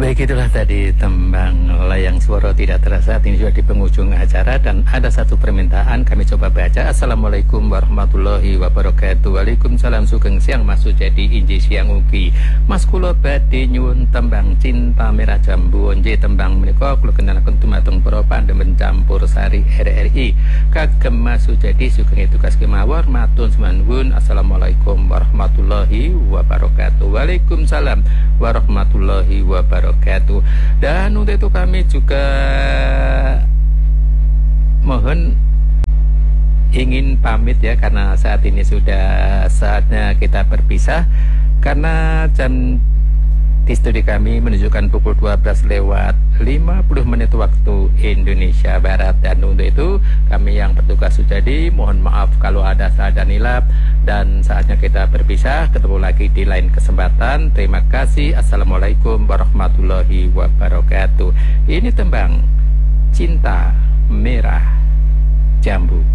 Baik, itulah tadi tembang layang suara tidak terasa. Ini juga di penghujung acara dan ada satu permintaan kami coba baca. Assalamualaikum warahmatullahi wabarakatuh. Waalaikumsalam sugeng siang Mas Sujadi inji siang ugi. Mas kula badhe nyuwun tembang Cinta Merah Jambu. Nggih tembang menika kula kenalaken dumateng para pandhemen campur sari RRI. Kagem Mas Sujadi sugeng tugas kemawon matur nuwun. Assalamualaikum warahmatullahi wabarakatuh. Waalaikumsalam warahmatullahi wabarakatuh. Dan untuk itu kami juga mohon ingin pamit ya, karena saat ini sudah saatnya kita berpisah, karena jam di studi kami menunjukkan pukul 12 lewat 50 menit waktu Indonesia Barat. Dan untuk itu kami yang bertugas Sujadi mohon maaf kalau ada salah dan hilap, dan saatnya kita berpisah. Ketemu lagi di lain kesempatan. Terima kasih. Assalamualaikum warahmatullahi wabarakatuh. Ini tembang Cinta Merah Jambu.